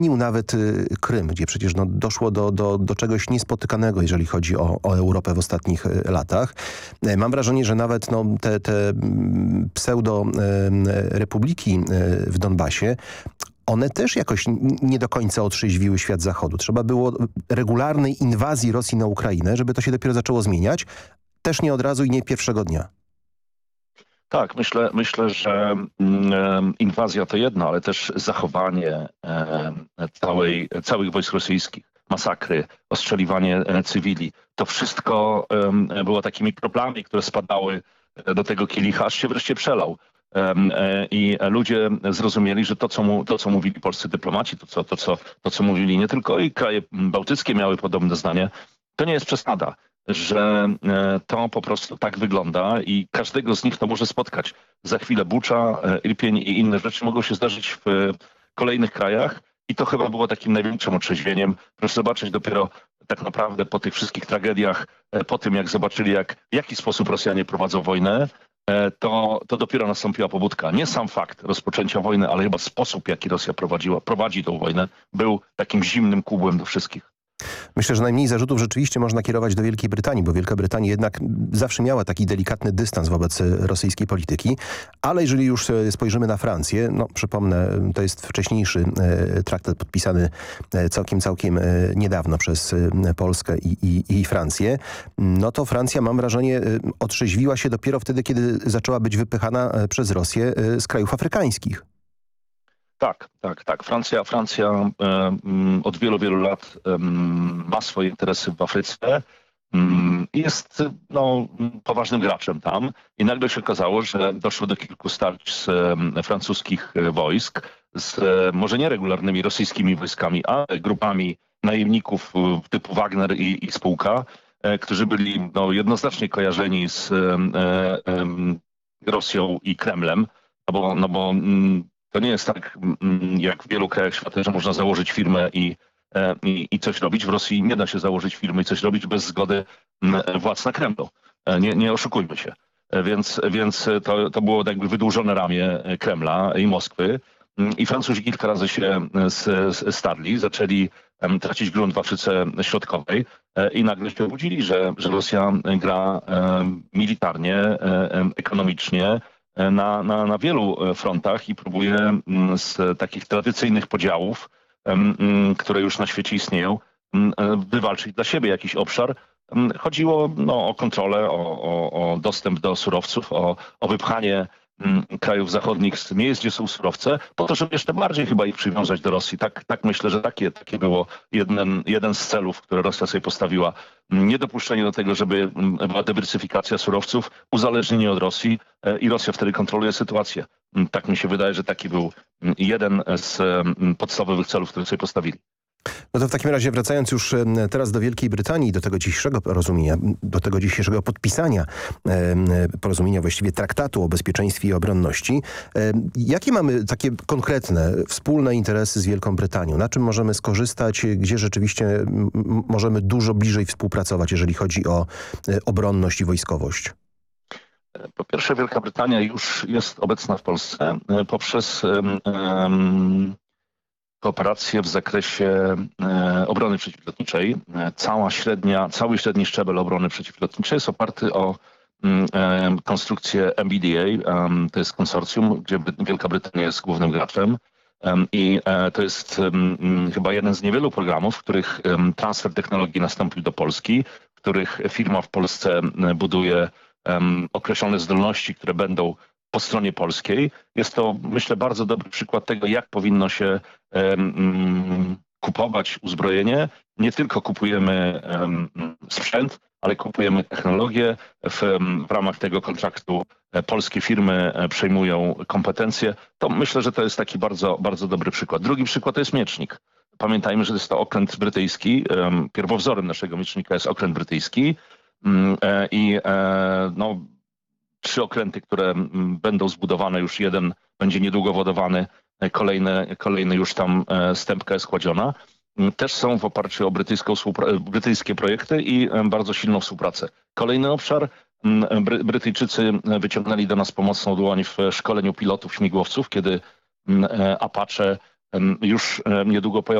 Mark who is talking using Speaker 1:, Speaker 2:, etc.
Speaker 1: nawet Krym, gdzie przecież doszło do czegoś niespotykanego, jeżeli chodzi o Europę w ostatnich latach. Mam wrażenie, że nawet te pseudo-republiki w Donbasie, one też jakoś nie do końca otrzeźwiły świat Zachodu. Trzeba było regularnej inwazji Rosji na Ukrainę, żeby to się dopiero zaczęło zmieniać. Też nie od razu i nie pierwszego dnia.
Speaker 2: Tak, myślę, że inwazja to jedno, ale też zachowanie całych wojsk rosyjskich, masakry, ostrzeliwanie cywili. To wszystko było takimi kroplami, które spadały do tego kielicha, aż się wreszcie przelał. I ludzie zrozumieli, że to, co mówili polscy dyplomaci, to, co mówili nie tylko i kraje bałtyckie miały podobne zdanie, to nie jest przesada, że to po prostu tak wygląda i każdego z nich to może spotkać. Za chwilę Bucza, Irpień i inne rzeczy mogą się zdarzyć w kolejnych krajach i to chyba było takim największym otrzeźwieniem. Proszę zobaczyć dopiero tak naprawdę po tych wszystkich tragediach, po tym jak zobaczyli, w jaki sposób Rosjanie prowadzą wojnę, to dopiero nastąpiła pobudka. Nie sam fakt rozpoczęcia wojny, ale chyba sposób, jaki Rosja prowadzi tą wojnę, był takim zimnym kubłem do wszystkich.
Speaker 1: Myślę, że najmniej zarzutów rzeczywiście można kierować do Wielkiej Brytanii, bo Wielka Brytania jednak zawsze miała taki delikatny dystans wobec rosyjskiej polityki, ale jeżeli już spojrzymy na Francję, przypomnę, to jest wcześniejszy traktat podpisany całkiem niedawno przez Polskę i Francję, to Francja, mam wrażenie, otrzeźwiła się dopiero wtedy, kiedy zaczęła być wypychana przez Rosję z krajów afrykańskich.
Speaker 2: Tak. Francja od wielu lat ma swoje interesy w Afryce i jest poważnym graczem tam. I nagle się okazało, że doszło do kilku starć z francuskich wojsk, z może nie regularnymi rosyjskimi wojskami, ale grupami najemników typu Wagner i spółka, którzy byli jednoznacznie kojarzeni z Rosją i Kremlem, bo to nie jest tak, jak w wielu krajach świata, że można założyć firmę i coś robić. W Rosji nie da się założyć firmy i coś robić bez zgody władz na Kremlu. Nie oszukujmy się. Więc to było jakby wydłużone ramię Kremla i Moskwy. I Francuzi kilka razy się starli, zaczęli tracić grunt w Afryce Środkowej i nagle się obudzili, że Rosja gra militarnie, ekonomicznie, na wielu frontach i próbuje z takich tradycyjnych podziałów, które już na świecie istnieją, wywalczyć dla siebie jakiś obszar. Chodziło o kontrolę, o dostęp do surowców, o wypchanie krajów zachodnich z miejsc, gdzie są surowce, po to, żeby jeszcze bardziej chyba ich przywiązać do Rosji. Tak myślę, że takie było jeden z celów, które Rosja sobie postawiła. Niedopuszczenie do tego, żeby była dywersyfikacja surowców, uzależnienie od Rosji i Rosja wtedy kontroluje sytuację. Tak mi się wydaje, że taki był jeden z podstawowych celów, które sobie postawili.
Speaker 1: To w takim razie wracając już teraz do Wielkiej Brytanii, do tego dzisiejszego porozumienia, do tego dzisiejszego podpisania porozumienia, właściwie traktatu o bezpieczeństwie i obronności. Jakie mamy takie konkretne, wspólne interesy z Wielką Brytanią? Na czym możemy skorzystać? Gdzie rzeczywiście możemy dużo bliżej współpracować, jeżeli chodzi o obronność i wojskowość?
Speaker 2: Po pierwsze, Wielka Brytania już jest obecna w Polsce poprzez kooperację w zakresie obrony przeciwlotniczej. Cały średni szczebel obrony przeciwlotniczej jest oparty o konstrukcję MBDA. To jest konsorcjum, gdzie Wielka Brytania jest głównym graczem. I to jest chyba jeden z niewielu programów, w których transfer technologii nastąpił do Polski, w których firma w Polsce buduje określone zdolności, które będą po stronie polskiej. Jest to, myślę, bardzo dobry przykład tego, jak powinno się kupować uzbrojenie. Nie tylko kupujemy sprzęt, ale kupujemy technologię. W ramach tego kontraktu polskie firmy przejmują kompetencje. To myślę, że to jest taki bardzo, bardzo dobry przykład. Drugi przykład to jest miecznik. Pamiętajmy, że jest to okręt brytyjski. Pierwowzorem naszego miecznika jest okręt brytyjski. I 3 okręty, które będą zbudowane, już jeden będzie niedługo wodowany, kolejny już tam stępka jest kładziona, też są w oparciu o brytyjskie projekty i bardzo silną współpracę. Kolejny obszar, Brytyjczycy wyciągnęli do nas pomocną dłoń w szkoleniu pilotów śmigłowców, kiedy Apache już niedługo pojawi